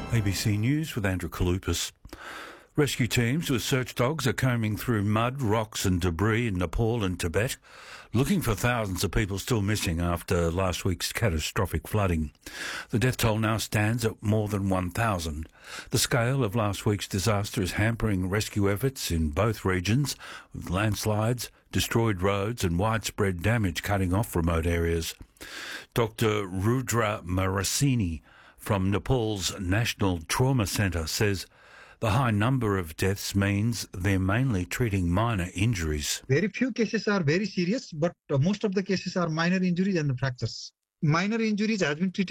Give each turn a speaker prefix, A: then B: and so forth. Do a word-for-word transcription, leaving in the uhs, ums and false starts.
A: A B C News with Andrew Kalupas. Rescue teams with search dogs are combing through mud, rocks and debris in Nepal and Tibet, looking for thousands of people still missing after last week's catastrophic flooding. The death toll now stands at more than one thousand. The scale of last week's disaster is hampering rescue efforts in both regions, with landslides, destroyed roads and widespread damage cutting off remote areas. Doctor Rudra Marasini from Nepal's National Trauma Centre says the high number of deaths means they're mainly treating minor injuries.
B: Very few cases are very serious, but most of the cases are minor injuries and fractures. Minor injuries have been treated